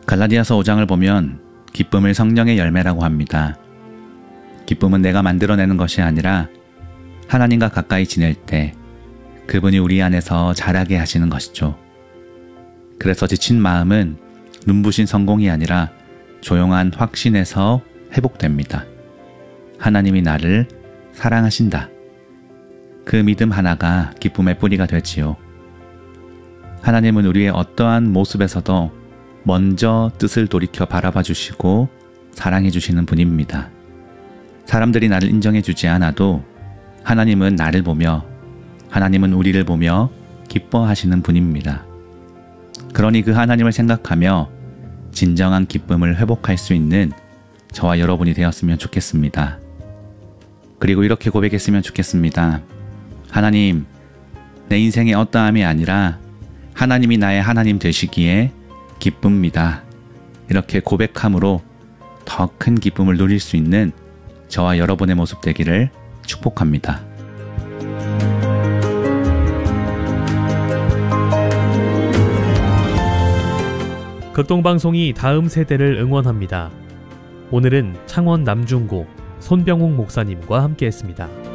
갈라디아서 5장을 보면 기쁨을 성령의 열매라고 합니다. 기쁨은 내가 만들어내는 것이 아니라 하나님과 가까이 지낼 때 그분이 우리 안에서 자라게 하시는 것이죠. 그래서 지친 마음은 눈부신 성공이 아니라 조용한 확신에서 회복됩니다. 하나님이 나를 사랑하신다. 그 믿음 하나가 기쁨의 뿌리가 되지요. 하나님은 우리의 어떠한 모습에서도 먼저 뜻을 돌이켜 바라봐 주시고 사랑해 주시는 분입니다. 사람들이 나를 인정해 주지 않아도 하나님은 나를 보며 하나님은 우리를 보며 기뻐하시는 분입니다. 그러니 그 하나님을 생각하며 진정한 기쁨을 회복할 수 있는 저와 여러분이 되었으면 좋겠습니다. 그리고 이렇게 고백했으면 좋겠습니다. 하나님, 내 인생의 어떠함이 아니라 하나님이 나의 하나님 되시기에 기쁩니다. 이렇게 고백함으로 더 큰 기쁨을 누릴 수 있는 저와 여러분의 모습 되기를 축복합니다. 극동방송이 다음 세대를 응원합니다. 오늘은 창원 남중고 손병욱 목사님과 함께했습니다.